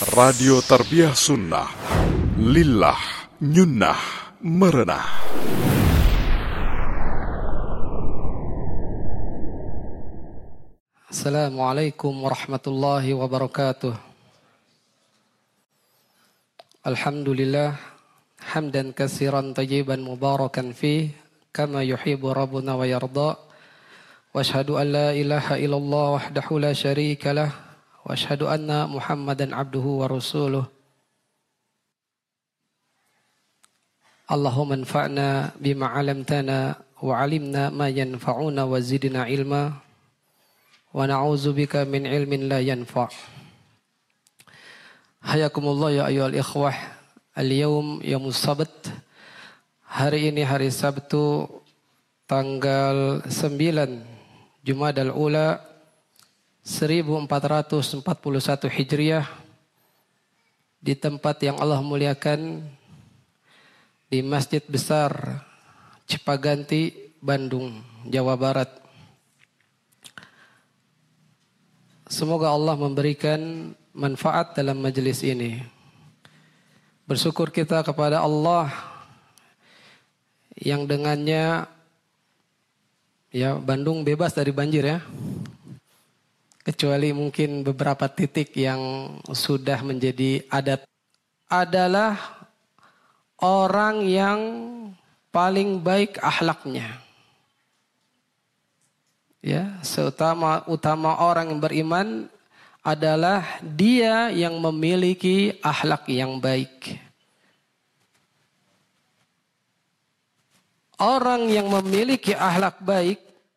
Radio Tarbiyah Sunnah Lillah Nyunnah Merenah. Assalamualaikum warahmatullahi wabarakatuh. Alhamdulillah hamdan katsiran tayyiban mubarakan fih kama yuhibbu rabbuna wa yarda. Wa asyhadu an la ilaha illallah wahdahu la syarika lah wa asyhadu anna Muhammadan abduhu wa rasuluh. Allahumma anfa'na bima 'allamtana wa 'allimna ma yanfa'una wa zidna ilma wa na'udzubika min ilmin la yanfa'. Hayakumullah ya ayyuhal ikhwah. Al-yawm yaumus sabt. Hari ini hari Sabtu tanggal 9 Jumadal Ula 1441 Hijriah, di tempat yang Allah muliakan, di Masjid Besar Cipaganti, Bandung, Jawa Barat. Semoga Allah memberikan manfaat dalam majelis ini. Bersyukur kita kepada Allah yang dengannya Bandung bebas dari banjir ya. Kecuali mungkin beberapa titik yang sudah menjadi adat. Adalah orang yang paling baik akhlaknya. Ya, utama orang yang beriman adalah dia yang memiliki akhlak yang baik. Orang yang memiliki akhlak baik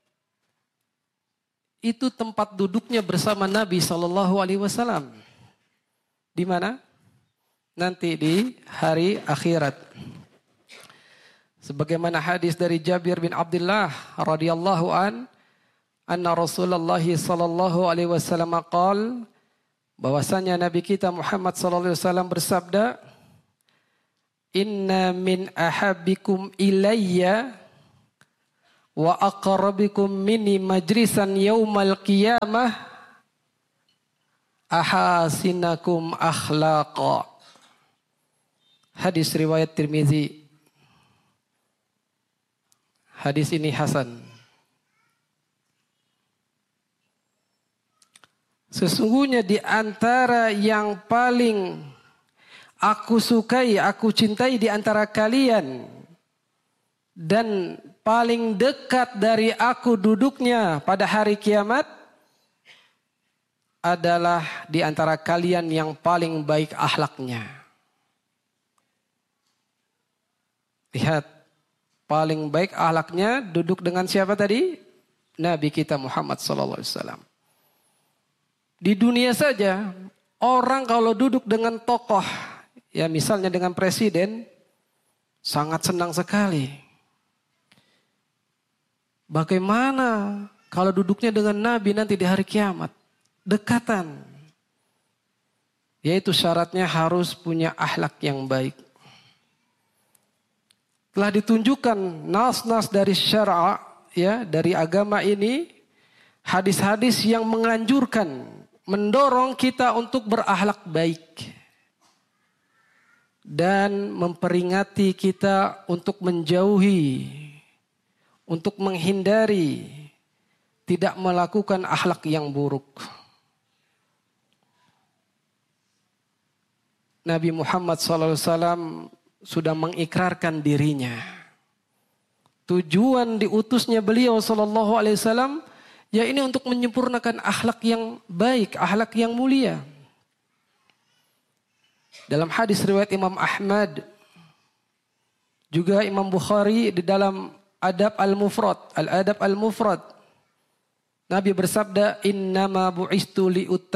itu tempat duduknya bersama Nabi SAW. Di mana? Nanti di hari akhirat. Sebagaimana hadis dari Jabir bin Abdullah radhiyallahu anna Rasulullah sallallahu alaihi wasallam qaal, bahwasanya Nabi kita Muhammad sallallahu alaihi wasallam bersabda, "Inna min ahabbikum ilayya wa aqrabikum minni majlisan yaumal qiyamah ahasinakum akhlaqa." Hadis riwayat Tirmizi. Hadis ini hasan. Sesungguhnya di antara yang paling aku sukai, aku cintai di antara kalian dan paling dekat dari aku duduknya pada hari kiamat adalah di antara kalian yang paling baik akhlaknya. Lihat, paling baik akhlaknya duduk dengan siapa tadi? Nabi kita Muhammad SAW. Di dunia saja, orang kalau duduk dengan tokoh, ya misalnya dengan presiden, sangat senang sekali. Bagaimana kalau duduknya dengan Nabi nanti di hari kiamat? Dekatan. Yaitu syaratnya harus punya akhlak yang baik. Telah ditunjukkan nas-nas dari syara', ya, dari agama ini, hadis-hadis yang menganjurkan, mendorong kita untuk berakhlak baik. Dan memperingati kita untuk menjauhi, untuk menghindari, tidak melakukan akhlak yang buruk. Nabi Muhammad SAW sudah mengikrarkan dirinya. Tujuan diutusnya beliau SAW, ya ini untuk menyempurnakan akhlak yang baik, akhlak yang mulia. Dalam hadis riwayat Imam Ahmad, juga Imam Bukhari di dalam Adab Al-Adab Al-Mufrad, Nabi bersabda, "Innama bu'istu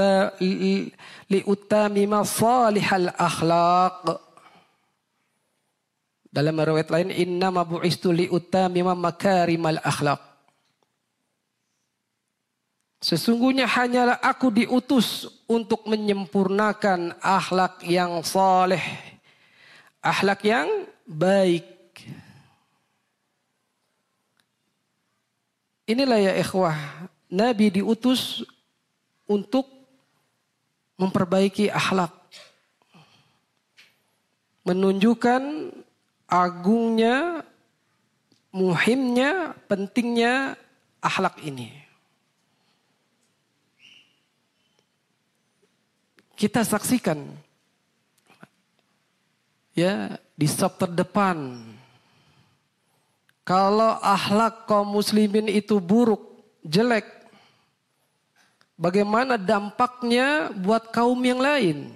liutamima salihal akhlaq." Dalam riwayat lain, "Innama bu'istu liutamima makarimal akhlaq." Sesungguhnya hanyalah aku diutus untuk menyempurnakan akhlak yang saleh, akhlak yang baik. Inilah ya ikhwah, Nabi diutus untuk memperbaiki akhlak. Menunjukkan agungnya, muhimnya, pentingnya akhlak ini. Kita saksikan ya di saf terdepan. Kalau akhlak kaum muslimin itu buruk, jelek, bagaimana dampaknya buat kaum yang lain?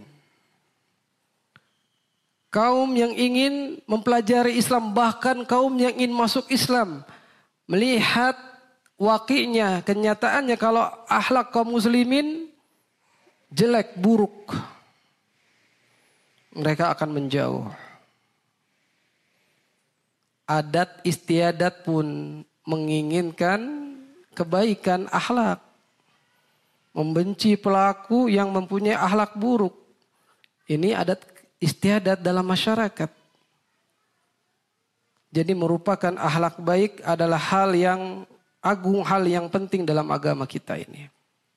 Kaum yang ingin mempelajari Islam, bahkan kaum yang ingin masuk Islam, melihat waqi'nya, kenyataannya kalau akhlak kaum muslimin jelek, buruk, mereka akan menjauh. Adat istiadat pun menginginkan kebaikan akhlak, membenci pelaku yang mempunyai akhlak buruk. Ini adat istiadat dalam masyarakat. Jadi merupakan akhlak baik adalah hal yang agung, hal yang penting dalam agama kita ini.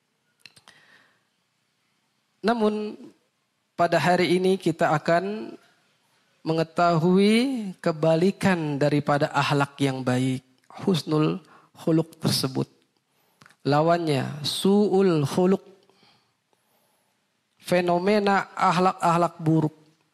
Namun pada hari ini kita akan mengetahui kebalikan daripada akhlak yang baik, husnul khuluq tersebut. Lawannya su'ul khuluq, fenomena akhlak-akhlak buruk.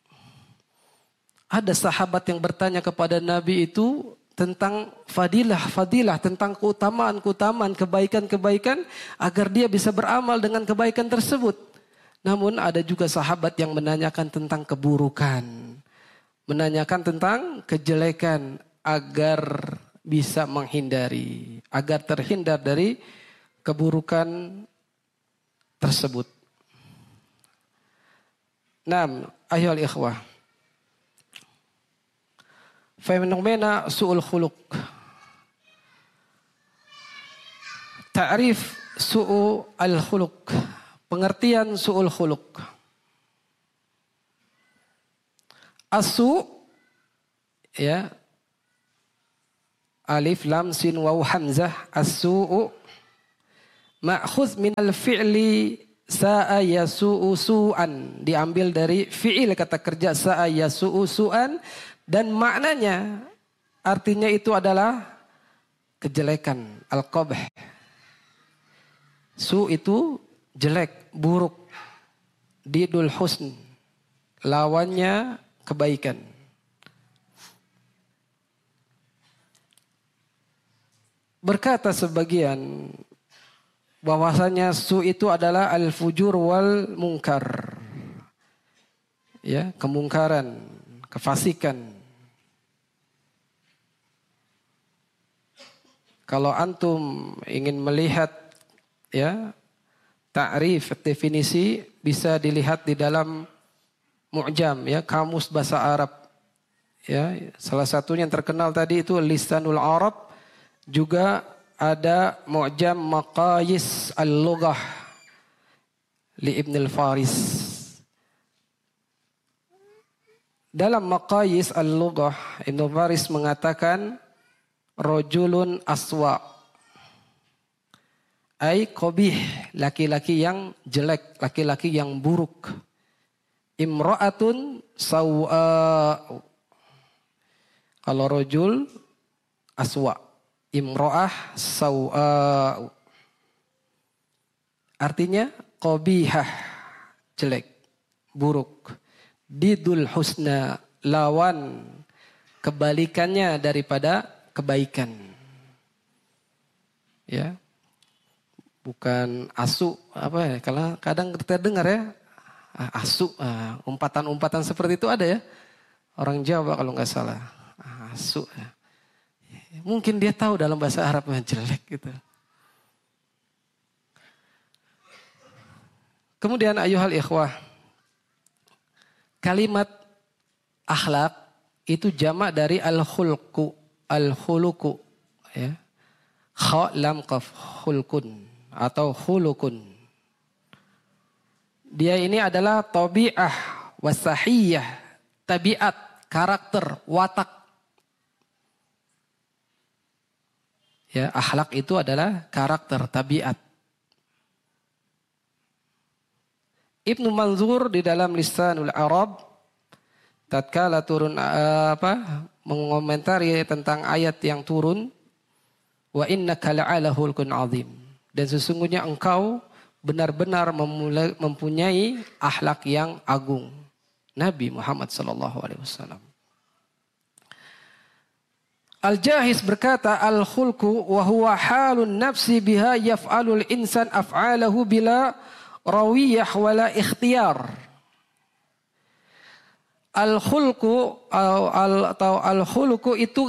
Ada sahabat yang bertanya kepada Nabi itu tentang fadilah, tentang keutamaan, kebaikan agar dia bisa beramal dengan kebaikan tersebut. Namun ada juga sahabat yang menanyakan tentang keburukan, menanyakan tentang kejelekan agar bisa menghindari, agar terhindar dari keburukan tersebut. Naam, ayyuhal ikhwah. Fenomena su'ul khuluq. Ta'rif su'ul khuluq. Pengertian su'ul khuluq. As-su' ya. Alif lam sin waw hamzah. As-su'u ma'khudz minal fi'li sa'a yasu'u su'an. Diambil dari fi'il kata kerja sa'a yasu'u su'an. Dan maknanya artinya itu adalah kejelekan, al-qabh. Su itu jelek, buruk. Didul husn, lawannya kebaikan. Berkata sebagian bahwasanya su itu adalah al-fujur wal munkar. Ya, kemungkaran, kefasikan. Kalau antum ingin melihat ya ta'rif, definisi, bisa dilihat di dalam mu'jam ya, kamus bahasa Arab. Ya, salah satunya yang terkenal tadi itu Lisanul Arab, juga ada mu'jam Maqayis Al-Lughah li Ibn Al-Faris. Dalam Maqayis Al-Lughah, Ibn Faris mengatakan rojulun aswa, ay qabih, laki-laki yang jelek, laki-laki yang buruk. Imra'atun saw'a, kalau rojul aswa, imra'ah saw'a, artinya qabihah, jelek, buruk. Didul husna, lawan kebalikannya daripada kebaikan. Ya. Bukan asu, apa ya? Kalau kadang kita dengar ya, asu, umpatan-umpatan seperti itu ada ya. Orang Jawa kalau nggak salah, asu. Ya. Mungkin dia tahu dalam bahasa Arab jelek gitu. Kemudian ayuhal ikhwah, kalimat akhlak itu jamak dari al-khulqu. Al-khuluku ya. Kha lam qaf, khulkun atau khulukun. Dia ini adalah tabi'ah wasahiyah, tabiat, karakter, watak. Ya, akhlak itu adalah karakter, tabiat. Ibnu Manzur di dalam Lisanul Arab tatkala turun mengomentari tentang ayat yang turun, wa innaka la'ala khulqin azim, dan sesungguhnya engkau benar-benar mempunyai akhlak yang agung. Nabi Muhammad sallallahu alaihi wasallam. Al-Jahiz berkata, al-khulqu wa huwa halun nafsi biha yaf'alul insan af'alahu bila rawiyah wala ikhtiyar. Al-khulqu atau al-khulqu itu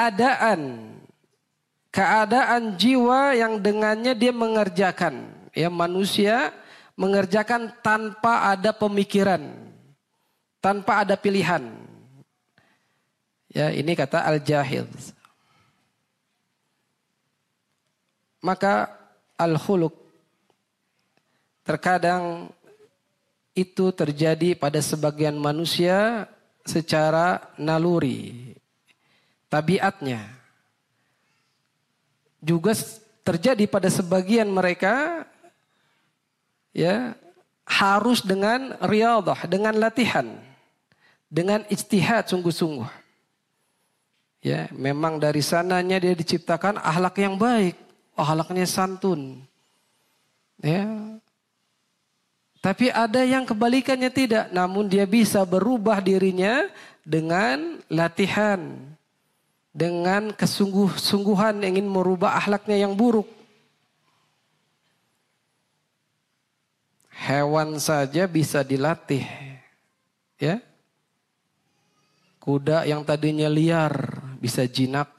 keadaan jiwa yang dengannya dia mengerjakan, ya, manusia mengerjakan tanpa ada pemikiran, tanpa ada pilihan. Ya, ini kata Al-Jahiz. Maka al-khuluq terkadang itu terjadi pada sebagian manusia secara naluri, tabiatnya. Juga terjadi pada sebagian mereka, ya, harus dengan riyadhah, dengan latihan, dengan ijtihad sungguh-sungguh. Ya, memang dari sananya dia diciptakan akhlak yang baik, akhlaknya santun. Ya. Tapi ada yang kebalikannya tidak, namun dia bisa berubah dirinya dengan latihan, dengan kesungguh-sungguhan ingin merubah akhlaknya yang buruk. Hewan saja bisa dilatih. Ya. Kuda yang tadinya liar bisa jinak.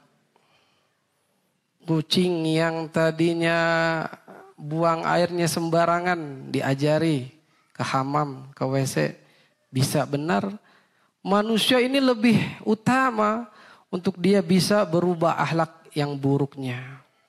Kucing yang tadinya buang airnya sembarangan diajari ke hamam, ke WC, bisa benar. Manusia ini lebih utama untuk dia bisa berubah akhlak yang buruknya.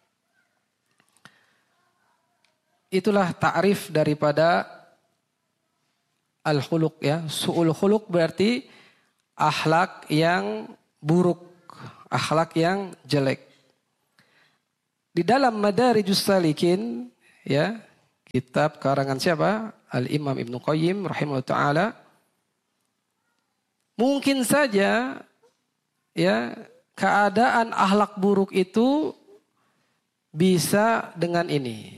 Itulah ta'rif daripada al-khuluq, ya. Su'ul khuluq berarti akhlak yang buruk, akhlak yang jelek. Di dalam Madarijus Salikin, ya, kitab karangan siapa? Al-Imam Ibnu Qayyim rahimahullah ta'ala. Mungkin saja, ya, keadaan akhlak buruk itu bisa dengan ini.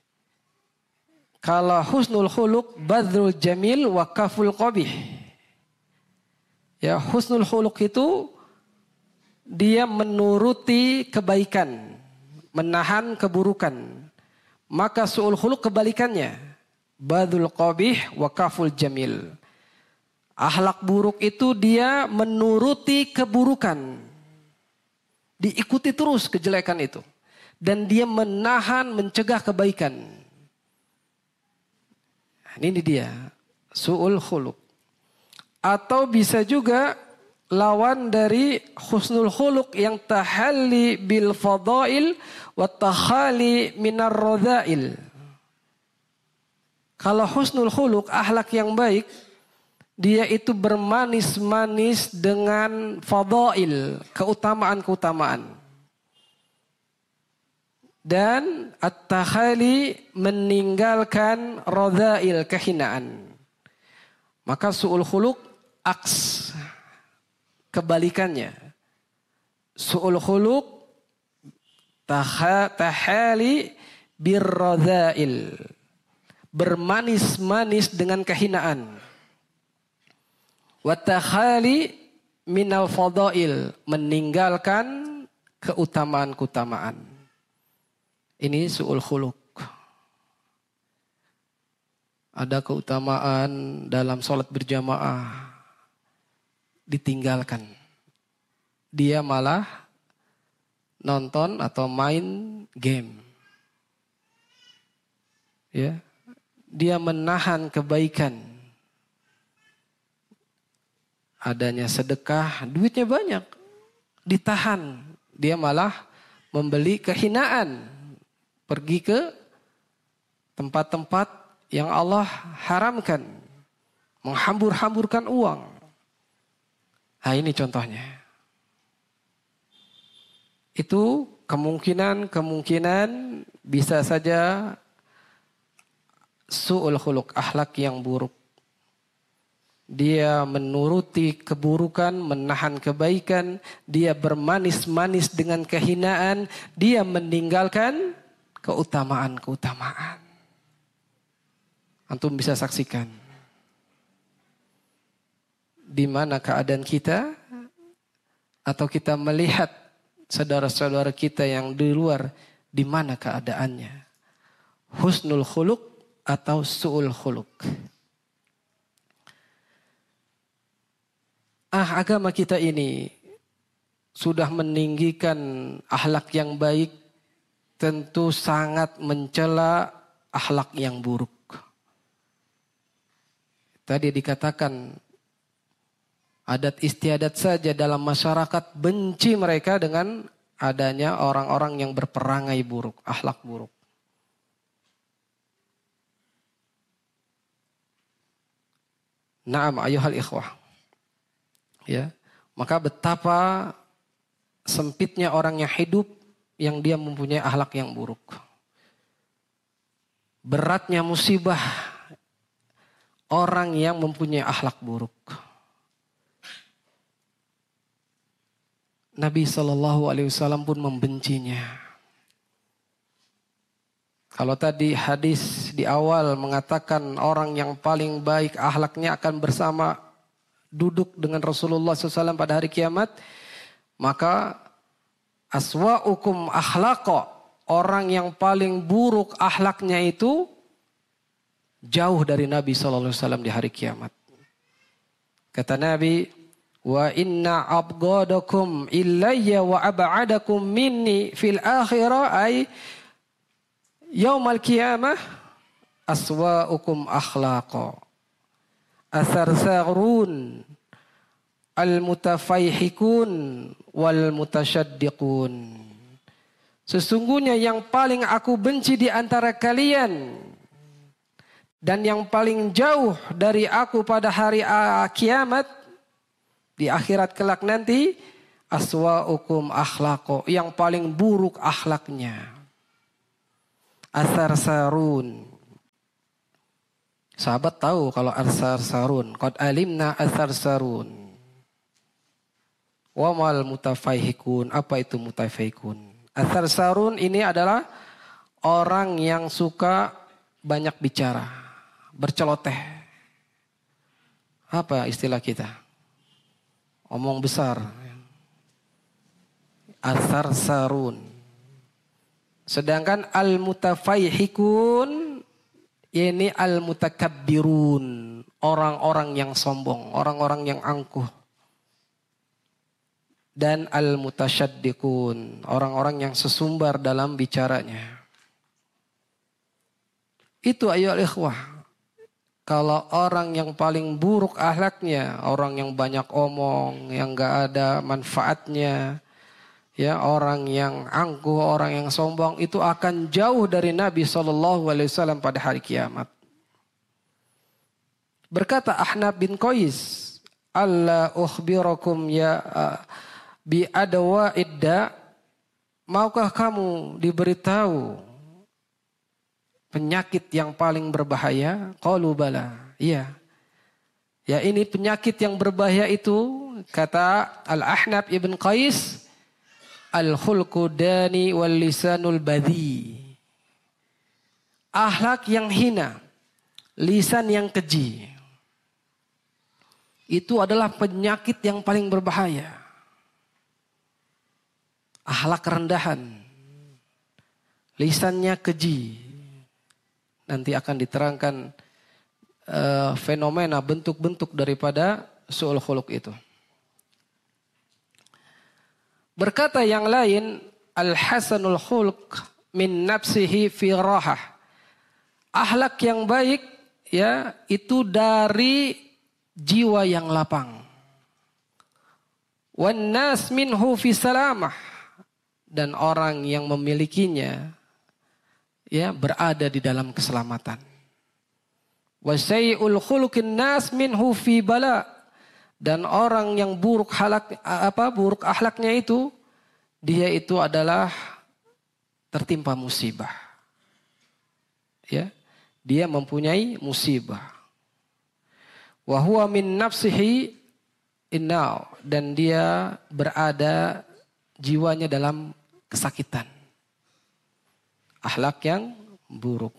Kalau husnul khuluq badrul jamil wa kaful qabih. Ya, husnul khuluq itu dia menuruti kebaikan, menahan keburukan. Maka su'ul khuluq kebalikannya, badul qabih wa kaful jamil. Akhlak buruk itu dia menuruti keburukan, diikuti terus kejelekan itu, dan dia menahan, mencegah kebaikan. Ini dia su'ul khuluq. Atau bisa juga lawan dari husnul khuluq yang tahalli bil fadail wa takhali minar radhail. Kalau husnul khuluq, akhlak yang baik, dia itu bermanis-manis dengan fadail, keutamaan-keutamaan. Dan at-takhali meninggalkan radhail, kehinaan. Maka su'ul khuluq aks, kebalikannya. Su'ul khuluq tahali birradhail, bermanis-manis dengan kehinaan. Wa takhali minal fadail, meninggalkan keutamaan-keutamaan. Ini su'ul khuluq. Ada keutamaan dalam sholat berjamaah, ditinggalkan. Dia malah nonton atau main game. Ya, dia menahan kebaikan. Adanya sedekah, duitnya banyak, ditahan. Dia malah membeli kehinaan, pergi ke tempat-tempat yang Allah haramkan, menghambur-hamburkan uang. Nah, ini contohnya. Itu kemungkinan bisa saja su'ul khuluq, akhlak yang buruk. Dia menuruti keburukan, menahan kebaikan, dia bermanis-manis dengan kehinaan, dia meninggalkan keutamaan-keutamaan. Antum bisa saksikan di mana keadaan kita, atau kita melihat saudara-saudara kita yang di luar, di mana keadaannya. Husnul khuluq atau su'ul khuluq. Agama kita ini sudah meninggikan akhlak yang baik, tentu sangat mencela akhlak yang buruk. Tadi dikatakan adat istiadat saja dalam masyarakat benci mereka dengan adanya orang-orang yang berperangai buruk, akhlak buruk. Naam ayuhal ikhwah. Ya, maka betapa sempitnya orang yang hidup yang dia mempunyai akhlak yang buruk. Beratnya musibah orang yang mempunyai akhlak buruk. Nabi SAW pun membencinya. Kalau tadi hadis di awal mengatakan orang yang paling baik akhlaknya akan bersama duduk dengan Rasulullah SAW pada hari kiamat, maka aswa'ukum akhlaqa, orang yang paling buruk akhlaknya itu jauh dari Nabi SAW di hari kiamat. Kata Nabi, wa inna abghadakum illayya wa ab'adakum minni fil akhirah ay yaumal qiyamah aswa'ukum akhlaqa atharsarun al-mutafayhikun wal mutasyaddiqun. Sesungguhnya yang paling aku benci di antara kalian dan yang paling jauh dari aku pada hari kiamat, di akhirat kelak nanti, aswa'ukum akhlaqo, yang paling buruk akhlaknya. Atharsarun. Sahabat tahu kalau atharsarun. Qad alimna atharsarun. Wa mal mutafayhikun. Apa itu mutafayhikun? Atharsarun ini adalah orang yang suka banyak bicara, berceloteh. Apa istilah kita? Omong besar. Atharsarun. Sedangkan al-mutafayhikun ini al-mutakabbirun, orang-orang yang sombong, orang-orang yang angkuh. Dan al-mutasyaddiqun, orang-orang yang sesumbar dalam bicaranya. Itu ayyuhal ikhwah. Kalau orang yang paling buruk akhlaknya, orang yang banyak omong, yang gak ada manfaatnya, ya, orang yang angkuh, orang yang sombong, itu akan jauh dari Nabi SAW pada hari kiamat. Berkata Ahnaf bin Qais, Allah ukhbirakum ya bi adwa idda, maukah kamu diberitahu penyakit yang paling berbahaya? Qalu bala. Iya. Ya, ini penyakit yang berbahaya itu, kata Al-Ahnaf ibn Qais, al-khulqu dani wal lisanul badhi. Akhlak yang hina, lisan yang keji. Itu adalah penyakit yang paling berbahaya. Akhlak rendahan, lisannya keji. Nanti akan diterangkan fenomena bentuk-bentuk daripada su'ul khuluq itu. Berkata yang lain, al-hasanul khuluq min nafsihi fi rahah. Akhlak yang baik, ya, itu dari jiwa yang lapang. Wan nas minhu fi salamah, dan orang yang memilikinya, ya, berada di dalam keselamatan. Wa sayyi'ul khuluqin nas minhu fi bala, dan orang yang buruk akhlaknya itu, dia itu adalah tertimpa musibah. Ya, dia mempunyai musibah. Wa huwa min nafsihi innau, dan dia berada jiwanya dalam kesakitan. Akhlak yang buruk.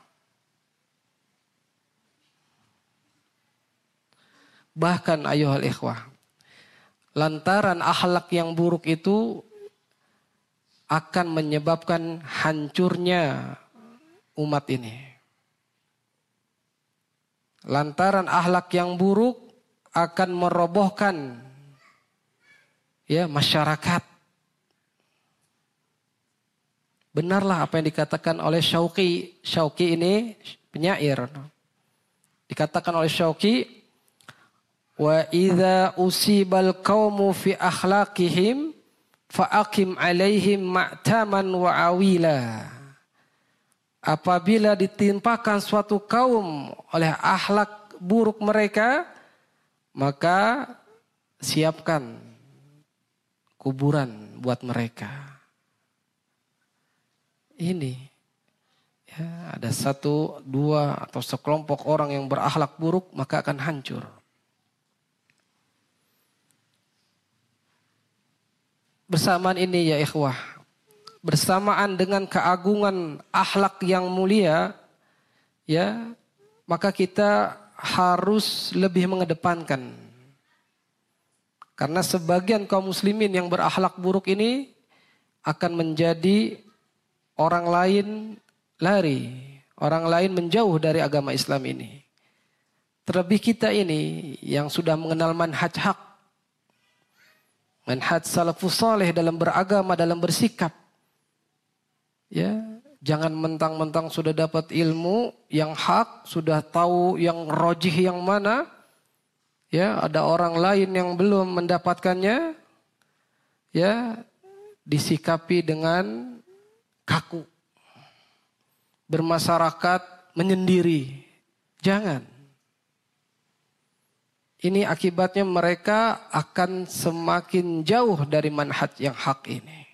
Bahkan ayuhal ikhwah, lantaran akhlak yang buruk itu akan menyebabkan hancurnya umat ini. Lantaran akhlak yang buruk akan merobohkan masyarakat. Benarlah apa yang dikatakan oleh Syauqi. Syauqi ini penyair. Dikatakan oleh Syauqi, wa idza usibal qaumu fi akhlaqihim fa aqim alaihim ma'taman wa awila. Apabila ditimpakan suatu kaum oleh akhlak buruk mereka, maka siapkan kuburan buat mereka. Ini ada satu, dua atau sekelompok orang yang berakhlak buruk, maka akan hancur. Bersamaan ini ya ikhwah, bersamaan dengan keagungan akhlak yang mulia, maka kita harus lebih mengedepankan. Karena sebagian kaum muslimin yang berakhlak buruk ini akan menjadi orang lain lari, orang lain menjauh dari agama Islam ini. Terlebih kita ini yang sudah mengenal manhaj hak, manhaj salafus saleh dalam beragama, dalam bersikap. Jangan mentang-mentang sudah dapat ilmu yang hak, sudah tahu yang rojih yang mana, ada orang lain yang belum mendapatkannya, disikapi dengan kaku, bermasyarakat menyendiri. Jangan. Ini akibatnya mereka akan semakin jauh dari manhaj yang hak ini.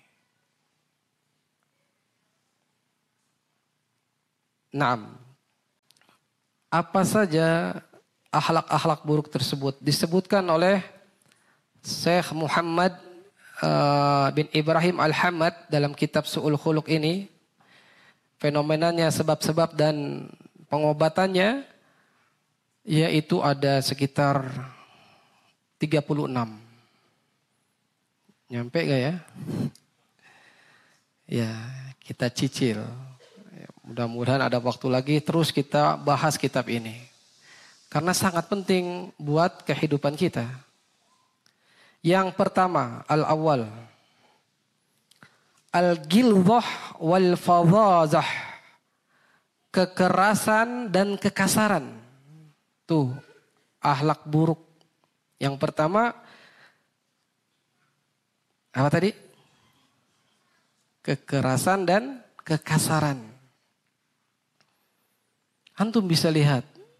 Naam. Apa saja akhlak-akhlak buruk tersebut disebutkan oleh Syekh Muhammad bin Ibrahim Al-Hamad dalam kitab Su'ul Khuluq ini. Fenomenanya, sebab-sebab dan pengobatannya, yaitu ada sekitar 36. Nyampe gak ya? Ya, kita cicil. Mudah-mudahan ada waktu lagi terus kita bahas kitab ini. Karena sangat penting buat kehidupan kita. Yang pertama, al-awwal. Al-gilzah wal-fadhazah. Kekerasan dan kekasaran. Tuh, akhlak buruk. Yang pertama, apa tadi? Kekerasan dan kekasaran. Antum bisa lihat,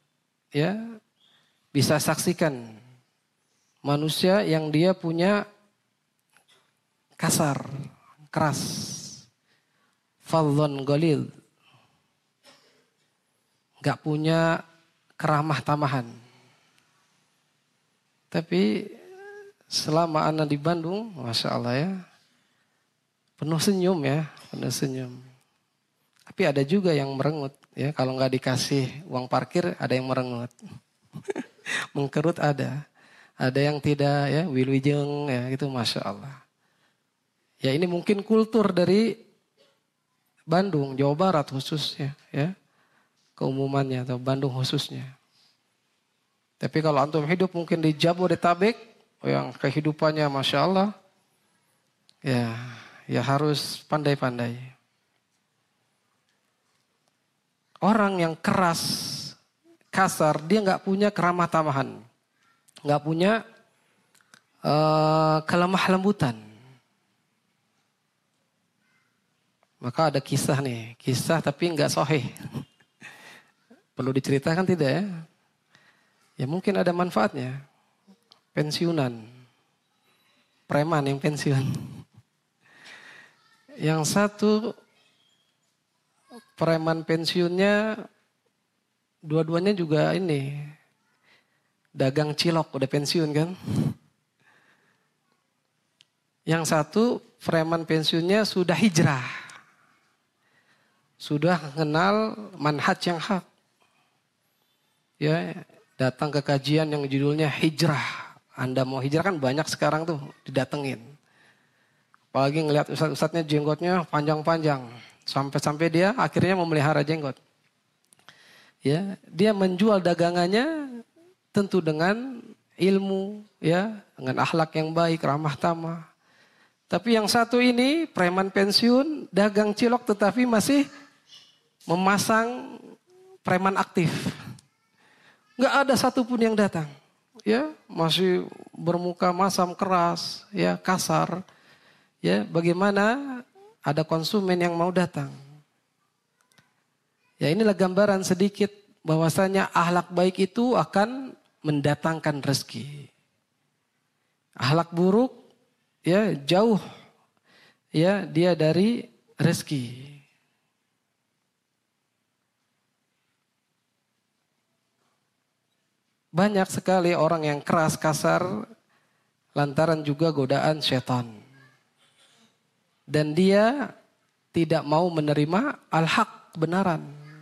bisa saksikan manusia yang dia punya kasar, keras, fadhon ghalidh, gak punya keramah tamahan. Tapi selama ana di Bandung, Masya Allah ya, penuh senyum ya, penuh senyum. Tapi ada juga yang merengut. Kalau nggak dikasih uang parkir, ada yang merengut. Mengkerut ada. Ada yang tidak, wilwijeng, itu Masya Allah. Ya ini mungkin kultur dari Bandung, Jawa Barat khususnya, keumumannya atau Bandung khususnya. Tapi kalau antum hidup mungkin di Jabodetabek, yang kehidupannya Masya Allah, ya harus pandai-pandai. Orang yang keras, kasar, dia nggak punya keramah tamahan, nggak punya kelemah lembutan. Maka ada kisah nih, kisah tapi nggak sahih. Perlu diceritakan tidak ya? Ya mungkin ada manfaatnya. Pensiunan, preman yang pensiun. Yang satu preman pensiunnya dua-duanya juga ini dagang cilok, udah pensiun kan. Yang satu preman pensiunnya sudah hijrah. Sudah kenal manhaj yang hak. Ya, datang ke kajian yang judulnya hijrah. Anda mau hijrah kan banyak sekarang tuh didatengin. Apalagi ngelihat ustadz-ustadznya jenggotnya panjang-panjang. Sampai-sampai dia akhirnya memelihara jenggot. Ya, dia menjual dagangannya tentu dengan ilmu, ya, dengan akhlak yang baik, ramah tamah. Tapi yang satu ini preman pensiun, dagang cilok tetapi masih memasang preman aktif. Nggak ada satupun yang datang, ya, masih bermuka masam keras, ya, kasar, ya. Bagaimana ada konsumen yang mau datang? Ya, inilah gambaran sedikit bahwasanya akhlak baik itu akan mendatangkan rezeki. Akhlak buruk, ya, jauh, ya, dia dari rezeki. Banyak sekali orang yang keras, kasar, lantaran juga godaan setan. Dan dia tidak mau menerima al-haq, kebenaran.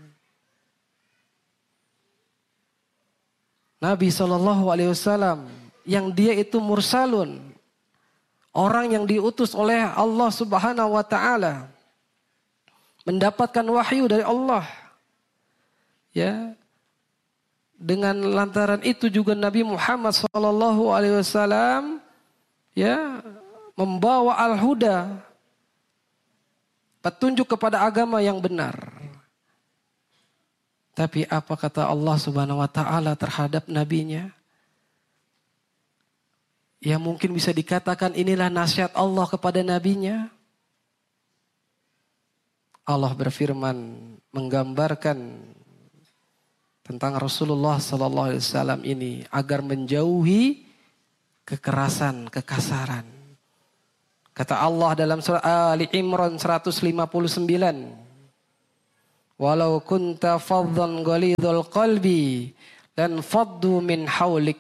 Nabi SAW yang dia itu mursalun, orang yang diutus oleh Allah Subhanahu wa taala, mendapatkan wahyu dari Allah. Ya. Dengan lantaran itu juga Nabi Muhammad SAW, ya, membawa al-huda, petunjuk kepada agama yang benar. Tapi apa kata Allah Subhanahu wa taala terhadap nabinya? Ya, mungkin bisa dikatakan inilah nasihat Allah kepada nabinya. Allah berfirman menggambarkan tentang Rasulullah sallallahu alaihi wasallam ini agar menjauhi kekerasan, kekasaran. Kata Allah dalam surah Ali Imran 159, "Walau kunta faddan ghalidhal qalbi lan faddu min haulik."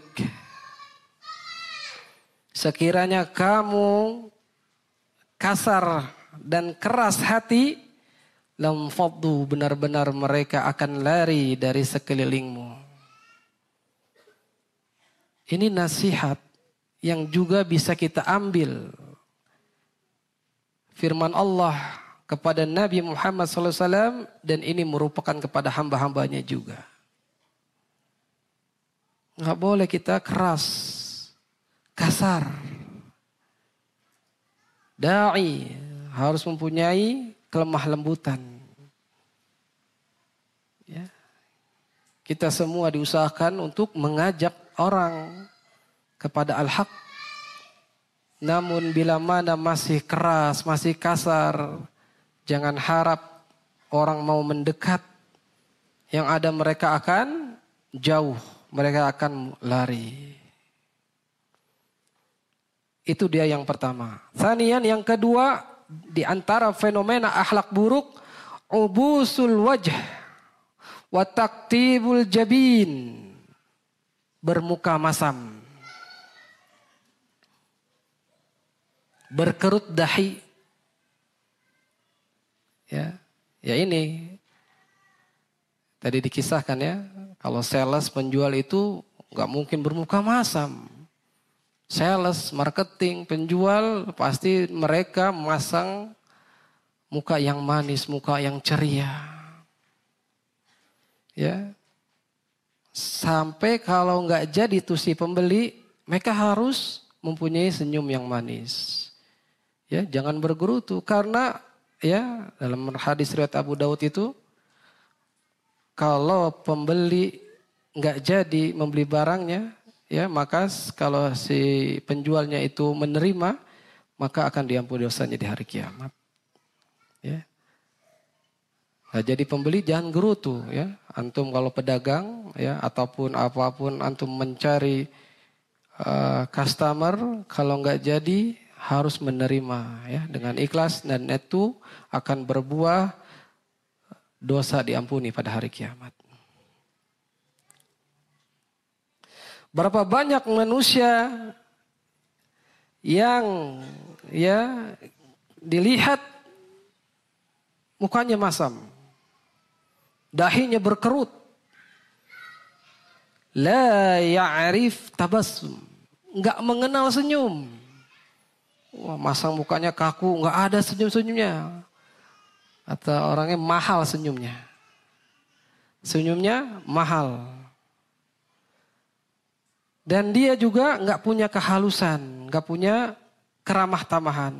Sekiranya kamu kasar dan keras hati, lam faddu, benar-benar mereka akan lari dari sekelilingmu. Ini nasihat yang juga bisa kita ambil. Firman Allah kepada Nabi Muhammad SAW, dan ini merupakan kepada hamba-hambanya juga. Nggak boleh kita keras, kasar. Da'i harus mempunyai kelemah lembutan. Ya. Kita semua diusahakan untuk mengajak orang kepada al-haq. Namun bila mana masih keras, masih kasar, jangan harap orang mau mendekat. Yang ada mereka akan jauh, mereka akan lari. Itu dia yang pertama. Tsaniyan, yang kedua, di antara fenomena akhlak buruk, ubusul wajh wa taktibul jabin, bermuka masam, berkerut dahi. Ya ini tadi dikisahkan, ya, kalau sales, penjual itu nggak mungkin bermuka masam. Sales, marketing, penjual pasti mereka masang muka yang manis, muka yang ceria. Ya. Sampai kalau nggak jadi tuh si pembeli, mereka harus mempunyai senyum yang manis. Ya, jangan bergerutu, karena ya dalam hadis riwayat Abu Daud itu, kalau pembeli nggak jadi membeli barangnya, ya, maka kalau si penjualnya itu menerima, maka akan diampuni dosanya di hari kiamat. Ya. Nah, jadi pembeli jangan gerutu, ya. Antum kalau pedagang, ya, ataupun apapun antum mencari customer, kalau nggak jadi harus menerima, ya, dengan ikhlas, dan itu akan berbuah dosa diampuni pada hari kiamat. Berapa banyak manusia yang dilihat mukanya masam, dahinya berkerut, la ya'rif tabassum, enggak mengenal senyum. Wah, masang mukanya kaku, enggak ada senyum-senyumnya. Atau orangnya mahal senyumnya. Senyumnya mahal. Dan dia juga enggak punya kehalusan, enggak punya keramah tamahan.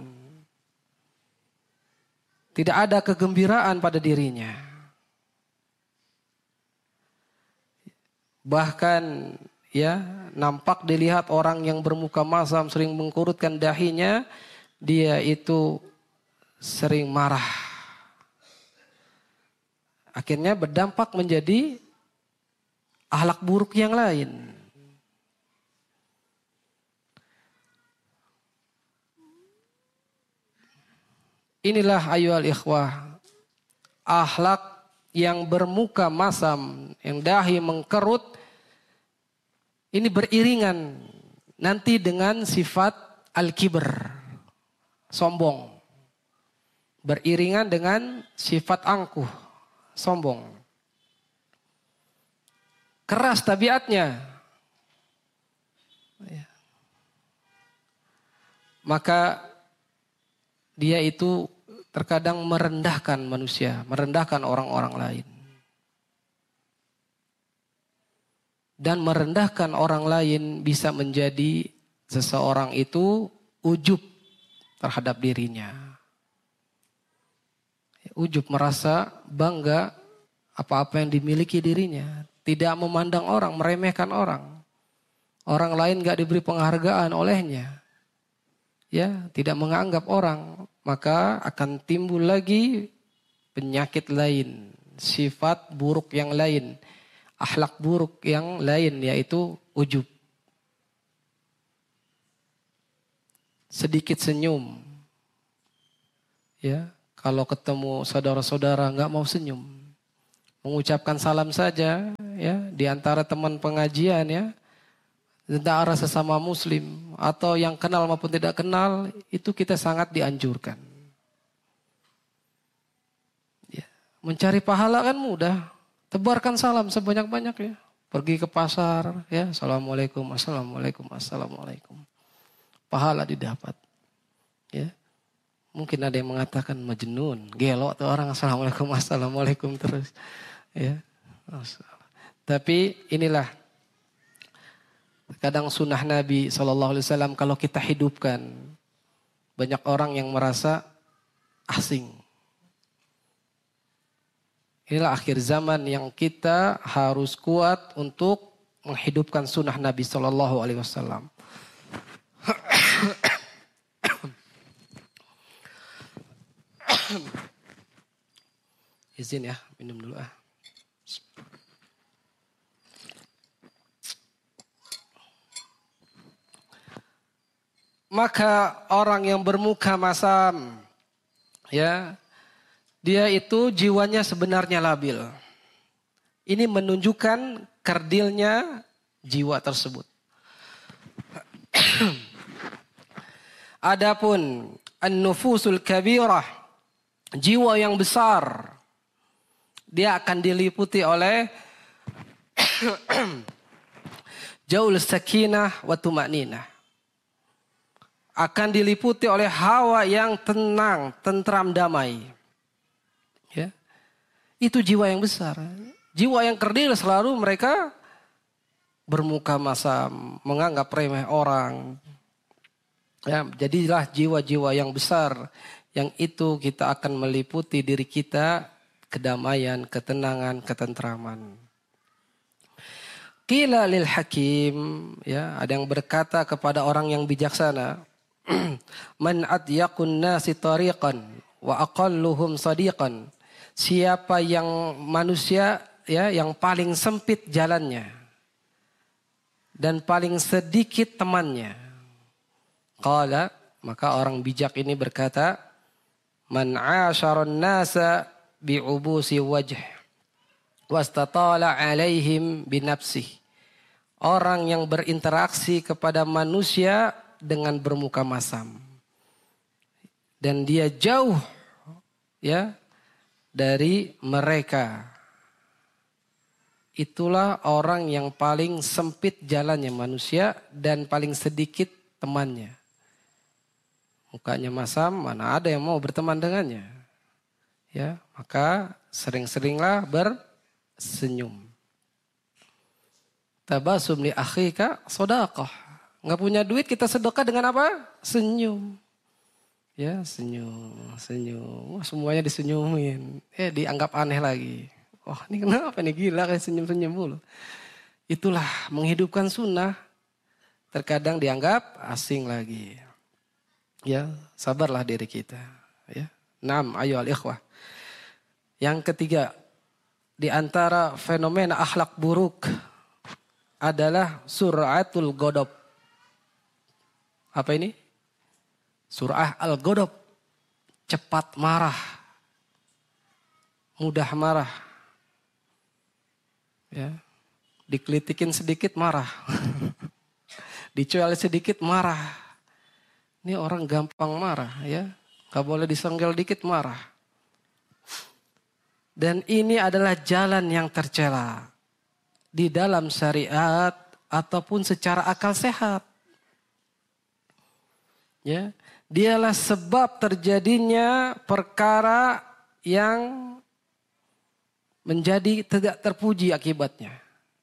Tidak ada kegembiraan pada dirinya. Bahkan nampak dilihat orang yang bermuka masam sering mengkurutkan dahinya, dia itu sering marah. Akhirnya berdampak menjadi akhlak buruk yang lain. Inilah ayyuhal ikhwah, akhlak yang bermuka masam, yang dahi mengkerut, ini beriringan nanti dengan sifat al-kibr, sombong. Beriringan dengan sifat angkuh, sombong. Keras tabiatnya. Maka dia itu terkadang merendahkan manusia, merendahkan orang-orang lain. Dan merendahkan orang lain bisa menjadi seseorang itu ujub terhadap dirinya. Ujub, merasa bangga apa-apa yang dimiliki dirinya. Tidak memandang orang, meremehkan orang. Orang lain gak diberi penghargaan olehnya. Tidak menganggap orang. Maka akan timbul lagi penyakit lain, sifat buruk yang lain, akhlak buruk yang lain, yaitu ujub. Sedikit senyum, kalau ketemu saudara-saudara nggak mau senyum, mengucapkan salam saja, di antara teman pengajian, antara sesama muslim atau yang kenal maupun tidak kenal, itu kita sangat dianjurkan. Mencari pahala kan mudah. Tebarkan salam sebanyak-banyaknya. Pergi ke pasar, assalamualaikum, assalamualaikum, assalamualaikum. Pahala didapat. Mungkin ada yang mengatakan majnun, gelo tuh orang assalamualaikum, assalamualaikum terus. Tapi inilah kadang sunnah Nabi SAW kalau kita hidupkan, banyak orang yang merasa asing. Inilah akhir zaman yang kita harus kuat untuk menghidupkan sunnah Nabi SAW. Izin minum dulu . Maka orang yang bermuka masam, dia itu jiwanya sebenarnya labil. Ini menunjukkan kerdilnya jiwa tersebut. Adapun an-nufusul kabirah, jiwa yang besar, dia akan diliputi oleh jaul sakinah wa tuma'ninah. Akan diliputi oleh hawa yang tenang, tentram, damai. Itu jiwa yang besar. Jiwa yang kerdil selalu mereka bermuka masam, menganggap remeh orang. Jadilah jiwa-jiwa yang besar, yang itu kita akan meliputi diri kita kedamaian, ketenangan, ketentraman. Qila lil hakim, ada yang berkata kepada orang yang bijaksana, man adyaqun nasi tariqan wa aqalluhum sadiqan. Siapa yang manusia yang paling sempit jalannya dan paling sedikit temannya. Qala, maka orang bijak ini berkata, man 'asharon nasa bi'ubusi wajh wastatala 'alaihim binafsih. orang yang berinteraksi kepada manusia dengan bermuka masam. Dan dia jauh ya dari mereka. Itulah orang yang paling sempit jalannya manusia dan paling sedikit temannya. Mukanya masam, mana ada yang mau berteman dengannya. Ya, maka sering-seringlah bersenyum. Tabasum li akhika shadaqah. Enggak punya duit kita sedekah dengan apa? Senyum. Ya, senyum. Wah, semuanya disenyumin. Dianggap aneh lagi. Oh, ini kenapa nih, gila kayak senyum-senyum mulu. Itulah menghidupkan sunnah. Terkadang dianggap asing lagi. Ya, sabarlah diri kita. Ya. Naam, ayo al-ikhwah. Yang ketiga, di antara fenomena akhlak buruk adalah suratul ghadab. Apa ini? Surah al-ghadab. Cepat marah. Mudah marah. Ya. Dikelitikin sedikit marah. Dicuali sedikit marah. Ini orang gampang marah ya. Gak boleh disenggel dikit marah. Dan ini adalah jalan yang tercela. Di dalam syariat ataupun secara akal sehat. Ya, dialah sebab terjadinya perkara yang menjadi tidak terpuji akibatnya.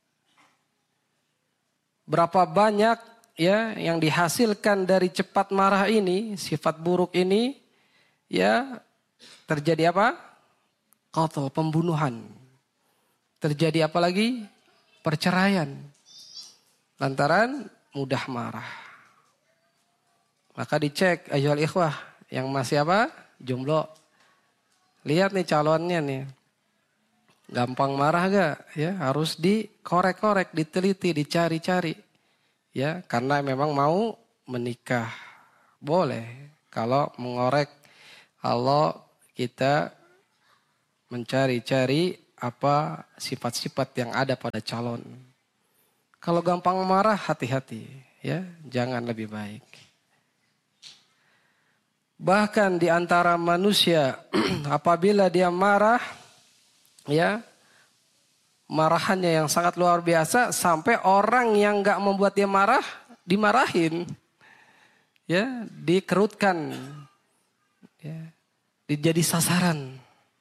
Berapa banyak ya yang dihasilkan dari cepat marah ini, sifat buruk ini, ya terjadi apa? Qatl, pembunuhan. Terjadi apa lagi? Perceraian. Lantaran mudah marah. Maka dicek ayyuhal ikhwah yang masih apa? Jomblo. Lihat nih calonnya nih. Gampang marah gak? Ya, harus dikorek-korek, diteliti, dicari-cari. Ya, karena memang mau menikah. Boleh. Kalau mengorek, kalau kita mencari-cari apa sifat-sifat yang ada pada calon. Kalau gampang marah, hati-hati. Ya, jangan lebih baik. Bahkan di antara manusia, apabila dia marah, ya, marahannya yang sangat luar biasa sampai orang yang nggak membuat dia marah dimarahin, ya, dikerutkan, ya, jadi sasaran.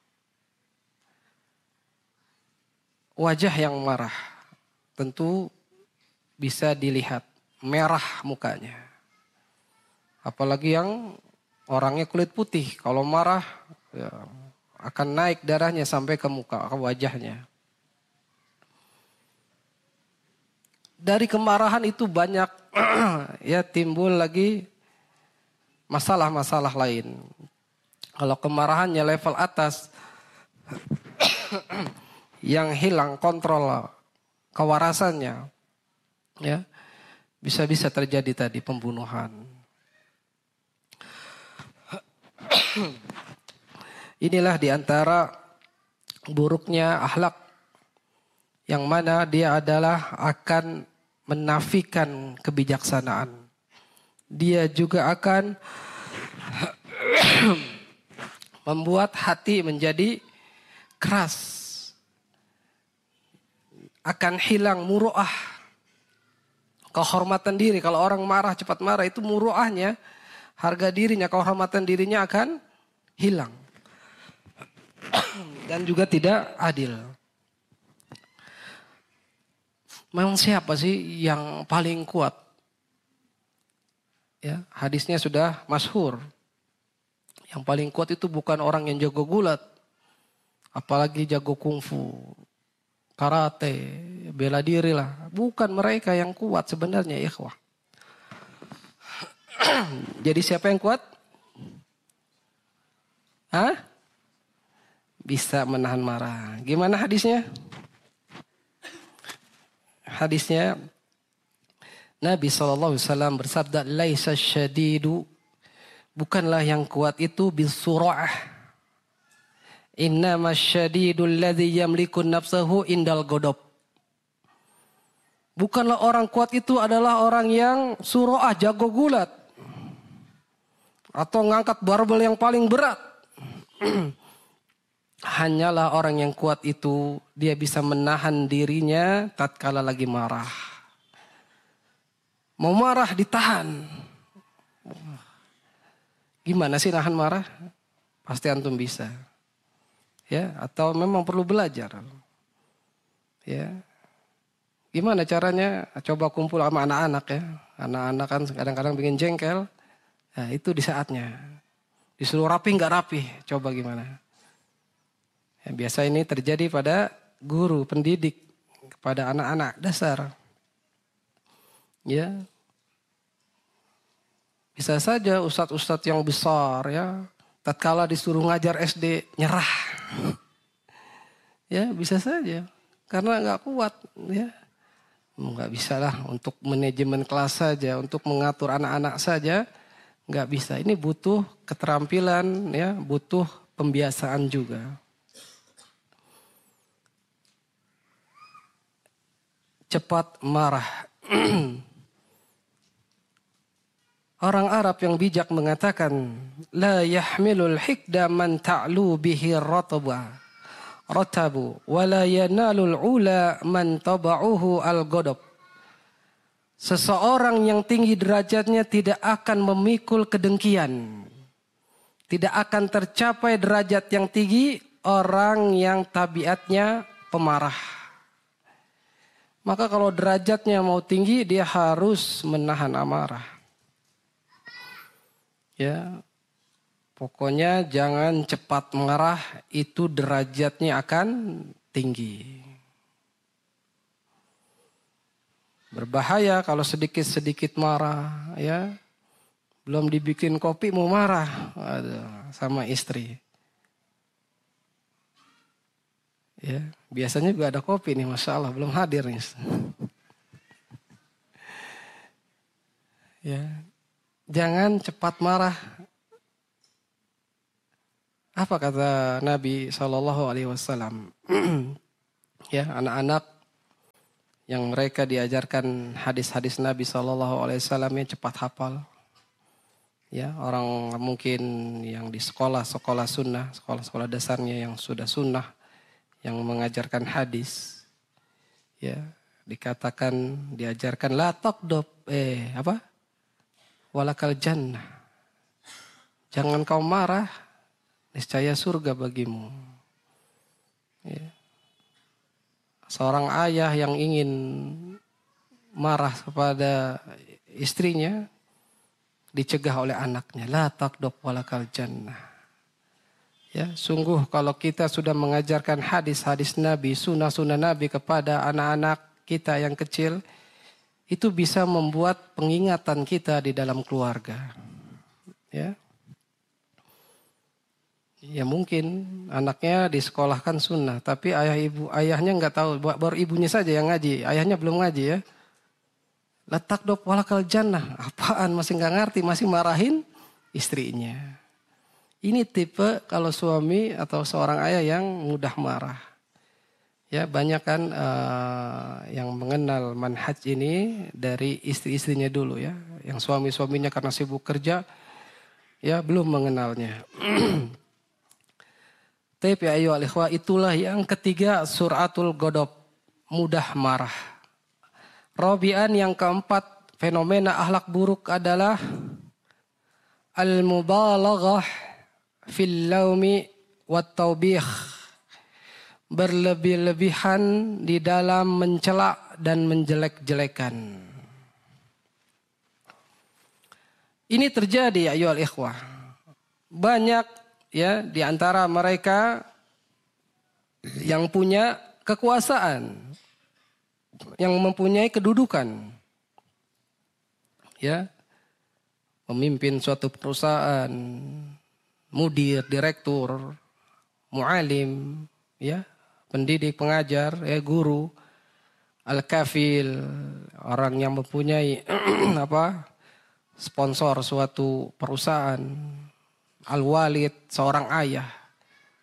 Wajah yang marah tentu bisa dilihat merah mukanya, apalagi yang orangnya kulit putih, kalau marah ya, akan naik darahnya sampai ke muka, ke wajahnya. Dari kemarahan itu banyak ya timbul lagi masalah-masalah lain. Kalau kemarahannya level atas yang hilang kontrol kewarasannya, ya bisa-bisa terjadi tadi pembunuhan. Inilah diantara buruknya akhlak yang mana dia adalah akan menafikan kebijaksanaan. Dia juga akan membuat hati menjadi keras. Akan hilang muru'ah. Kehormatan diri. Kalau orang marah, cepat marah, itu muru'ahnya, harga dirinya, kehormatan dirinya akan hilang. Dan juga tidak adil. Memang siapa sih yang paling kuat? Ya, hadisnya sudah masyhur. Yang paling kuat itu bukan orang yang jago gulat, apalagi jago kungfu, karate, bela diri lah. Bukan mereka yang kuat sebenarnya, ikhwah. Jadi siapa yang kuat? Hah? Bisa menahan marah. Gimana hadisnya? Hadisnya Nabi SAW bersabda, laisa syadidu, bukanlah yang kuat itu bisura'ah. Innama syadidul ladzi yamliku nafsahu indal ghadab. Bukanlah orang kuat itu adalah orang yang suroah, jago gulat. Atau ngangkat barbel yang paling berat. Hanyalah orang yang kuat itu, dia bisa menahan dirinya tatkala lagi marah. Mau marah ditahan. Gimana sih nahan marah? Pasti antum bisa. Ya, atau memang perlu belajar. Ya. Gimana caranya? Coba kumpul sama anak-anak ya. Anak-anak kan kadang-kadang bikin jengkel. Nah, itu di saatnya. Disuruh rapi nggak rapi. Coba gimana? Ya, biasa ini terjadi pada guru, pendidik. Kepada anak-anak dasar. Ya. Bisa saja ustadz-ustadz yang besar ya. Tatkala disuruh ngajar SD nyerah. Ya bisa saja. Karena nggak kuat ya. Nggak bisa lah untuk manajemen kelas saja, untuk mengatur anak-anak saja, nggak bisa. Ini butuh keterampilan, ya, butuh pembiasaan juga. Cepat marah. Orang Arab yang bijak mengatakan, la yahmilul hikda man ta'lu bihi ratabu wala yanalul ula man taba'uhu al-ghadab. Seseorang yang tinggi derajatnya tidak akan memikul kedengkian. Tidak akan tercapai derajat yang tinggi orang yang tabiatnya pemarah. Maka kalau derajatnya mau tinggi dia harus menahan amarah. Ya. Pokoknya jangan cepat marah, itu derajatnya akan tinggi. Berbahaya kalau sedikit-sedikit marah, ya. Belum dibikin kopi mau marah. Aduh, sama istri. Ya, biasanya juga ada kopi nih, Masya Allah, belum hadir nih. Ya. Jangan cepat marah. Apa kata Nabi SAW? Ya, anak-anak yang mereka diajarkan hadis-hadis Nabi SAW yang cepat hafal. Ya, orang mungkin yang di sekolah sunnah, sekolah dasarnya yang sudah sunnah, yang mengajarkan hadis. Ya, dikatakan, diajarkan la taqdob, walakal jannah. Jangan kau marah, niscaya surga bagimu. Ya. Seorang ayah yang ingin marah kepada istrinya dicegah oleh anaknya. La taqdob walakal jannah. Ya, sungguh kalau kita sudah mengajarkan hadis-hadis Nabi, sunnah-sunnah Nabi kepada anak-anak kita yang kecil, itu bisa membuat pengingatan kita di dalam keluarga. Ya. Ya mungkin anaknya disekolahkan sunnah, tapi ayahnya nggak tahu, baru ibunya saja yang ngaji, ayahnya belum ngaji ya. Letak dop walakal jannah, apaan masih nggak ngerti, masih marahin istrinya. Ini tipe kalau suami atau seorang ayah yang mudah marah. Ya banyak kan yang mengenal manhaj ini dari istri-istrinya dulu ya, yang suami-suaminya karena sibuk kerja ya belum mengenalnya. Tapi ayo al-ikhwah, itulah yang ketiga suratul ghadab, mudah marah. Rabi'an yang keempat, fenomena akhlak buruk adalah al-mubalaghah fil laumi wat taubih. Berlebih-lebihan di dalam mencela dan menjelek-jelekan. Ini terjadi ayo al-ikhwah. Banyak ya di antara mereka yang punya kekuasaan, yang mempunyai kedudukan, ya, memimpin suatu perusahaan, mudir, direktur, mualim, ya, pendidik, pengajar, ya, guru, al-kafil, orang yang mempunyai sponsor suatu perusahaan, al-walid, seorang ayah.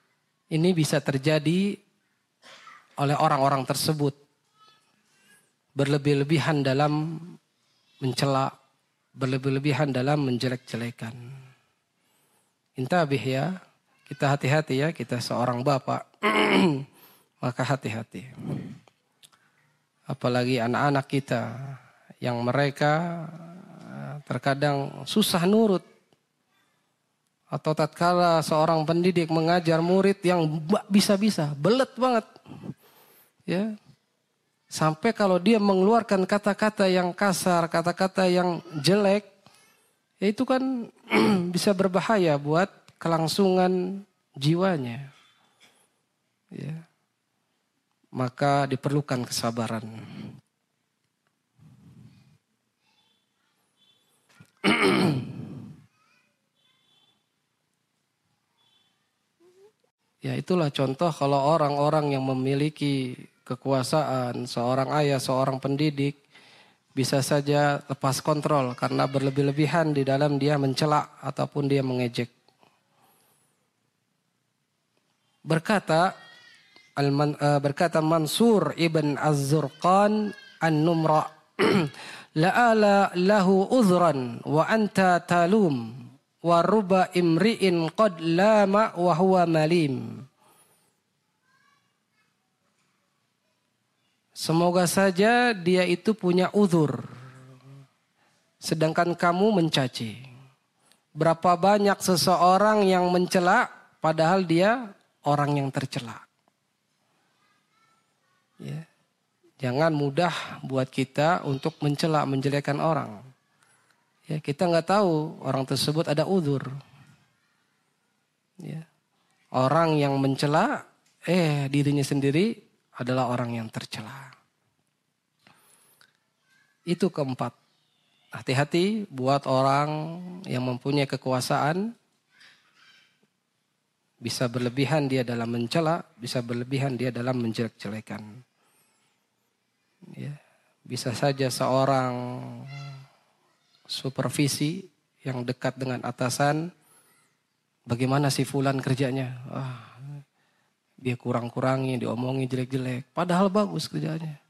Ini bisa terjadi oleh orang-orang tersebut. berlebih-lebihan dalam mencela, berlebih-lebihan dalam menjelek-jelekan. Intabih ya, kita hati-hati ya, kita seorang bapak, maka hati-hati. Apalagi anak-anak kita yang mereka terkadang susah nurut. Atau tatkala seorang pendidik mengajar murid yang bisa-bisa, belet banget. Ya. Sampai kalau dia mengeluarkan kata-kata yang kasar, kata-kata yang jelek, ya itu kan bisa berbahaya buat kelangsungan jiwanya. Ya. Maka diperlukan kesabaran. Ya itulah contoh kalau orang-orang yang memiliki kekuasaan, seorang ayah, seorang pendidik, bisa saja lepas kontrol karena berlebih-lebihan di dalam dia mencela ataupun dia mengejek. Berkata Mansur ibn Az-Zurqan An-Numra, la'ala lahu uzran wa anta talum. Waruba imri'in qad lama wa huwa malim. Semoga saja dia itu punya uzur, sedangkan kamu mencaci. Berapa banyak seseorang yang mencela padahal dia orang yang tercela. Ya. Jangan mudah buat kita untuk mencela, menjelekkan orang. Ya, kita nggak tahu orang tersebut ada uzur. Ya. Orang yang mencela, dirinya sendiri adalah orang yang tercela. Itu keempat. Hati-hati buat orang yang mempunyai kekuasaan. Bisa berlebihan dia dalam mencela, bisa berlebihan dia dalam menjelek-jelekan. Ya. Bisa saja seorang supervisi yang dekat dengan atasan, bagaimana si fulan kerjanya? Dia kurang-kurangi, diomongi jelek-jelek. Padahal bagus kerjanya.